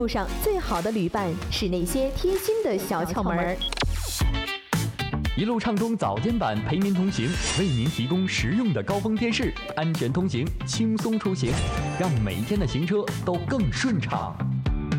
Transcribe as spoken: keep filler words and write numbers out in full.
路上最好的旅伴是那些贴心的小窍门儿。 一路畅通早间版，陪您同行，为您提供实用的高峰贴士，安全通行，轻松出行，让每一天的行车都更顺畅。